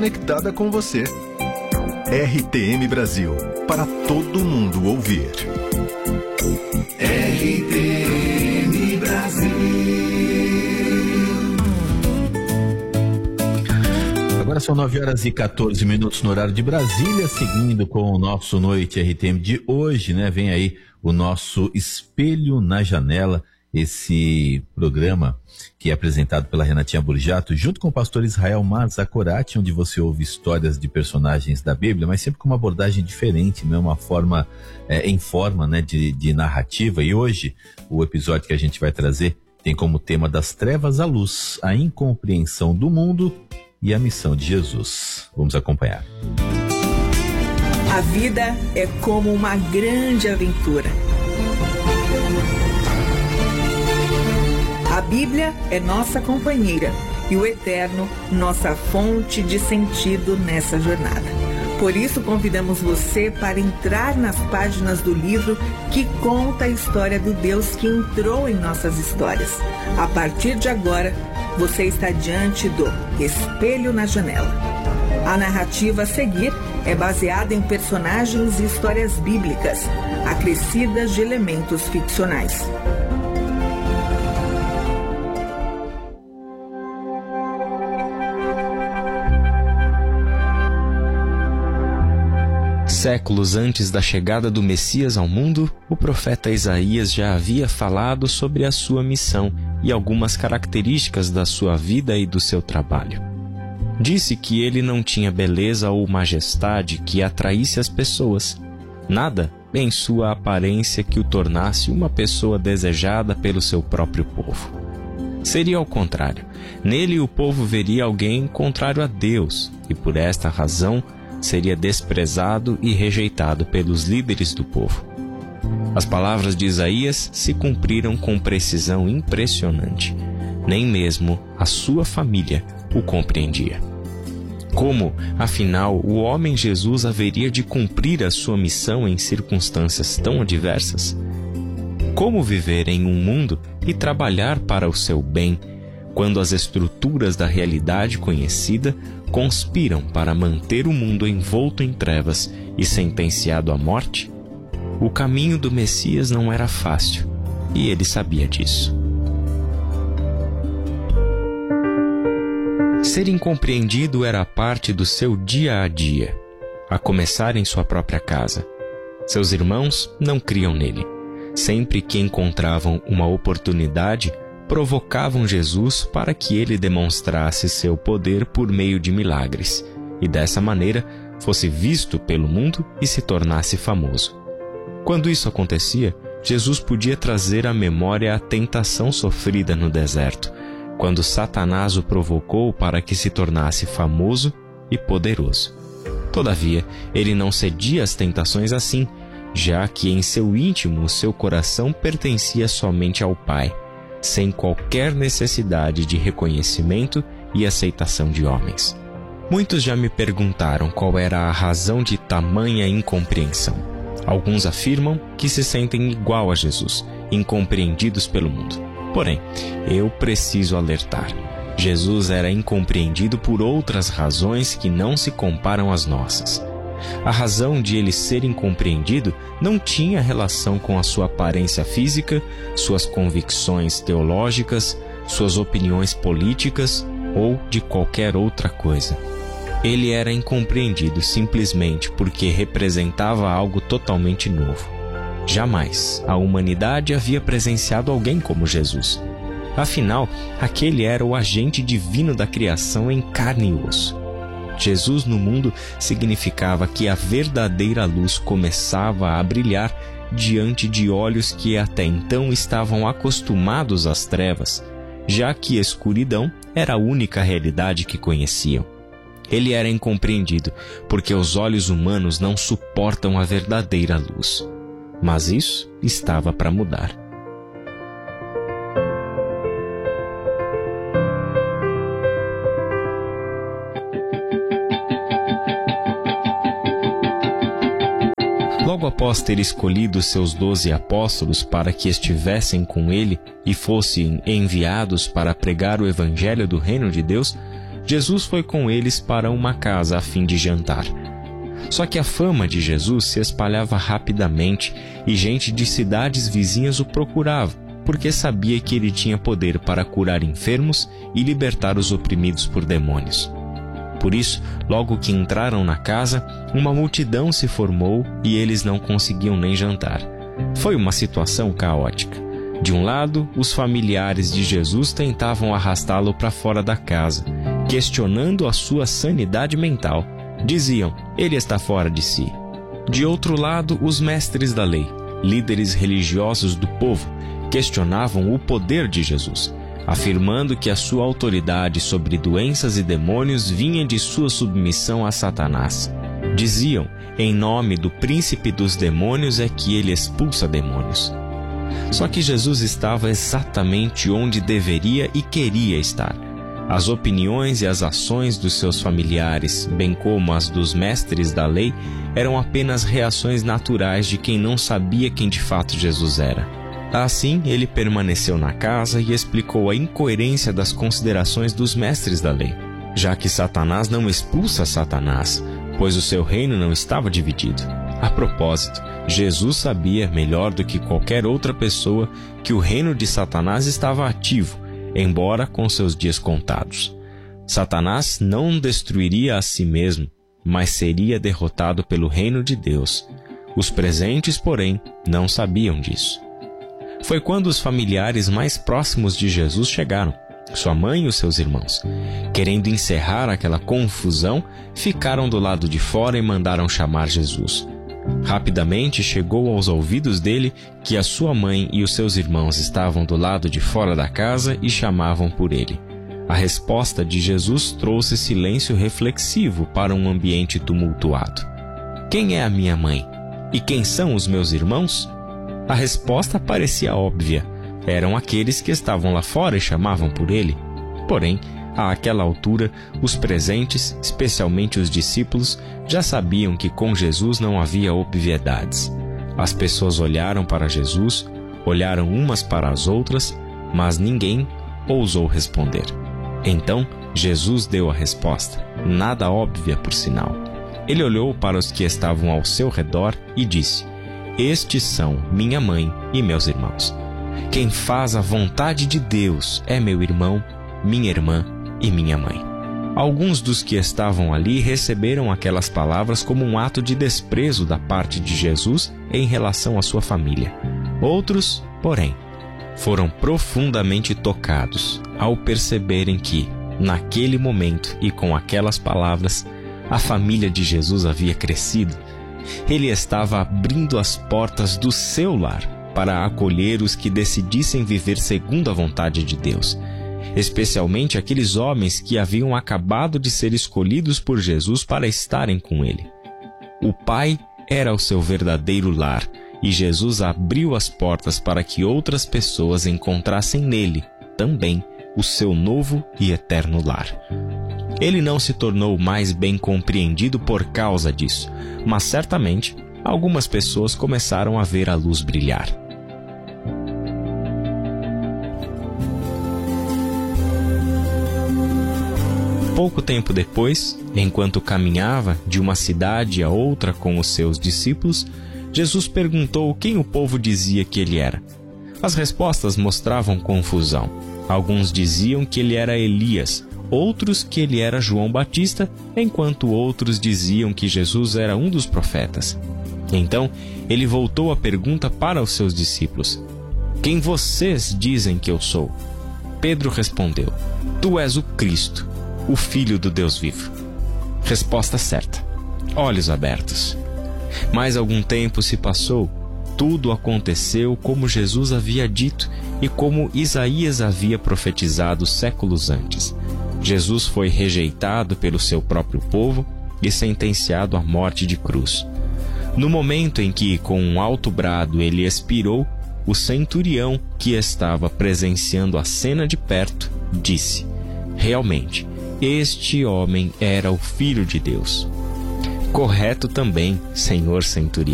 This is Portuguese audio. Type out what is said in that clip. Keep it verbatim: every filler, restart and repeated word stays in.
conectada com você. R T M Brasil, para todo mundo ouvir. R T M Brasil. Agora são nove horas e quatorze minutos no horário de Brasília, seguindo com o nosso Noite R T M de hoje, né? Vem aí o nosso Espelho na Janela, esse programa que é apresentado pela Renatinha Burjato, junto com o pastor Israel Mazakorati, onde você ouve histórias de personagens da Bíblia, mas sempre com uma abordagem diferente, né? Uma forma, é, em forma, né? de, de narrativa. E hoje, o episódio que a gente vai trazer tem como tema Das Trevas à Luz, a incompreensão do mundo e a missão de Jesus. Vamos acompanhar. A vida é como uma grande aventura. A Bíblia é nossa companheira e o Eterno nossa fonte de sentido nessa jornada. Por isso convidamos você para entrar nas páginas do livro que conta a história do Deus que entrou em nossas histórias. A partir de agora, você está diante do Espelho na Janela. A narrativa a seguir é baseada em personagens e histórias bíblicas, acrescidas de elementos ficcionais. Séculos antes da chegada do Messias ao mundo, o profeta Isaías já havia falado sobre a sua missão e algumas características da sua vida e do seu trabalho. Disse que ele não tinha beleza ou majestade que atraísse as pessoas, nada em sua aparência que o tornasse uma pessoa desejada pelo seu próprio povo. Seria ao contrário, nele o povo veria alguém contrário a Deus e por esta razão seria desprezado e rejeitado pelos líderes do povo. As palavras de Isaías se cumpriram com precisão impressionante. Nem mesmo a sua família o compreendia. Como, afinal, o homem Jesus haveria de cumprir a sua missão em circunstâncias tão adversas? Como viver em um mundo e trabalhar para o seu bem, quando as estruturas da realidade conhecida conspiram para manter o mundo envolto em trevas e sentenciado à morte? O caminho do Messias não era fácil, e ele sabia disso. Ser incompreendido era parte do seu dia a dia, a começar em sua própria casa. Seus irmãos não criam nele. Sempre que encontravam uma oportunidade, provocavam Jesus para que ele demonstrasse seu poder por meio de milagres, e dessa maneira fosse visto pelo mundo e se tornasse famoso. Quando isso acontecia, Jesus podia trazer à memória a tentação sofrida no deserto, quando Satanás o provocou para que se tornasse famoso e poderoso. Todavia, ele não cedia às tentações assim, já que em seu íntimo seu coração pertencia somente ao Pai, sem qualquer necessidade de reconhecimento e aceitação de homens. Muitos já me perguntaram qual era a razão de tamanha incompreensão. Alguns afirmam que se sentem igual a Jesus, incompreendidos pelo mundo. Porém, eu preciso alertar. Jesus era incompreendido por outras razões que não se comparam às nossas. A razão de ele ser incompreendido não tinha relação com a sua aparência física, suas convicções teológicas, suas opiniões políticas ou de qualquer outra coisa. Ele era incompreendido simplesmente porque representava algo totalmente novo. Jamais a humanidade havia presenciado alguém como Jesus. Afinal, aquele era o agente divino da criação em carne e osso. Jesus no mundo significava que a verdadeira luz começava a brilhar diante de olhos que até então estavam acostumados às trevas, já que a escuridão era a única realidade que conheciam. Ele era incompreendido porque os olhos humanos não suportam a verdadeira luz. Mas isso estava para mudar. Logo após ter escolhido seus doze apóstolos para que estivessem com ele e fossem enviados para pregar o evangelho do reino de Deus, Jesus foi com eles para uma casa a fim de jantar. Só que a fama de Jesus se espalhava rapidamente e gente de cidades vizinhas o procurava, porque sabia que ele tinha poder para curar enfermos e libertar os oprimidos por demônios. Por isso, logo que entraram na casa, uma multidão se formou e eles não conseguiam nem jantar. Foi uma situação caótica. De um lado, os familiares de Jesus tentavam arrastá-lo para fora da casa, questionando a sua sanidade mental. Diziam, ele está fora de si. De outro lado, os mestres da lei, líderes religiosos do povo, questionavam o poder de Jesus, afirmando que a sua autoridade sobre doenças e demônios vinha de sua submissão a Satanás. Diziam, em nome do príncipe dos demônios é que ele expulsa demônios. Só que Jesus estava exatamente onde deveria e queria estar. As opiniões e as ações dos seus familiares, bem como as dos mestres da lei, eram apenas reações naturais de quem não sabia quem de fato Jesus era. Assim, ele permaneceu na casa e explicou a incoerência das considerações dos mestres da lei, já que Satanás não expulsa Satanás, pois o seu reino não estava dividido. A propósito, Jesus sabia, melhor do que qualquer outra pessoa, que o reino de Satanás estava ativo, embora com seus dias contados. Satanás não destruiria a si mesmo, mas seria derrotado pelo reino de Deus. Os presentes, porém, não sabiam disso. Foi quando os familiares mais próximos de Jesus chegaram, sua mãe e os seus irmãos. Querendo encerrar aquela confusão, ficaram do lado de fora e mandaram chamar Jesus. Rapidamente chegou aos ouvidos dele que a sua mãe e os seus irmãos estavam do lado de fora da casa e chamavam por ele. A resposta de Jesus trouxe silêncio reflexivo para um ambiente tumultuado. Quem é a minha mãe? E quem são os meus irmãos? A resposta parecia óbvia. Eram aqueles que estavam lá fora e chamavam por ele. Porém, àquela altura, os presentes, especialmente os discípulos, já sabiam que com Jesus não havia obviedades. As pessoas olharam para Jesus, olharam umas para as outras, mas ninguém ousou responder. Então, Jesus deu a resposta, nada óbvia por sinal. Ele olhou para os que estavam ao seu redor e disse: estes são minha mãe e meus irmãos. Quem faz a vontade de Deus é meu irmão, minha irmã e minha mãe. Alguns dos que estavam ali receberam aquelas palavras como um ato de desprezo da parte de Jesus em relação à sua família. Outros, porém, foram profundamente tocados ao perceberem que, naquele momento e com aquelas palavras, a família de Jesus havia crescido. Ele estava abrindo as portas do seu lar para acolher os que decidissem viver segundo a vontade de Deus, especialmente aqueles homens que haviam acabado de ser escolhidos por Jesus para estarem com ele. O Pai era o seu verdadeiro lar e Jesus abriu as portas para que outras pessoas encontrassem nele também o seu novo e eterno lar. Ele não se tornou mais bem compreendido por causa disso, mas certamente algumas pessoas começaram a ver a luz brilhar. Pouco tempo depois, enquanto caminhava de uma cidade a outra com os seus discípulos, Jesus perguntou quem o povo dizia que ele era. As respostas mostravam confusão. Alguns diziam que ele era Elias, outros que ele era João Batista, enquanto outros diziam que Jesus era um dos profetas. Então, ele voltou a pergunta para os seus discípulos: quem vocês dizem que eu sou? Pedro respondeu: tu és o Cristo, o Filho do Deus vivo. Resposta certa. Olhos abertos. Mais algum tempo se passou. Tudo aconteceu como Jesus havia dito e como Isaías havia profetizado séculos antes. Jesus foi rejeitado pelo seu próprio povo e sentenciado à morte de cruz. No momento em que, com um alto brado, ele expirou, o centurião que estava presenciando a cena de perto disse: realmente, este homem era o Filho de Deus. Correto também, senhor centurião.